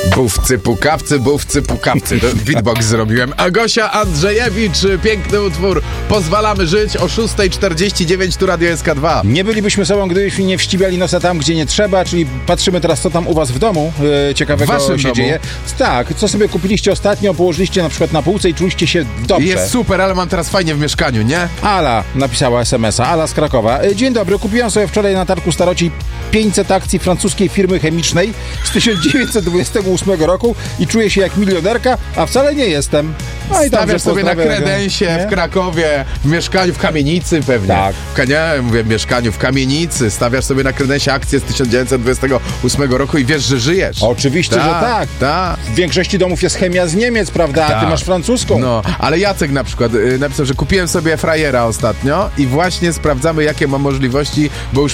Bówcy, pukawcy. Beatbox zrobiłem. Agosia Andrzejewicz, piękny utwór. Pozwalamy żyć o 6:49, tu Radio SK2. Nie bylibyśmy sobą, gdybyśmy nie wścibiali nosa tam, gdzie nie trzeba, czyli patrzymy teraz, co tam u was w domu ciekawego Waszym się domu? dzieje. Tak, co sobie kupiliście ostatnio, położyliście na przykład na półce i czuliście się dobrze. Jest super, ale mam teraz fajnie w mieszkaniu, nie? Ala napisała SMS-a, Ala z Krakowa. Dzień dobry, kupiłem sobie wczoraj na targu Staroci 500 akcji francuskiej firmy chemicznej z 1928 roku i czuję się jak milionerka, a wcale nie jestem. No i Stawiasz sobie na pozdrawiam, kredensie nie? w Krakowie, w mieszkaniu, w kamienicy pewnie. Tak. Nie, mówię w mieszkaniu, w kamienicy. Stawiasz sobie na kredensie akcję z 1928 roku i wiesz, że żyjesz. Oczywiście, że tak. Tak. W większości domów jest chemia z Niemiec, prawda? A ty Tak. masz francuską. No, ale Jacek na przykład napisał, że kupiłem sobie frajera ostatnio i właśnie sprawdzamy, jakie ma możliwości, bo już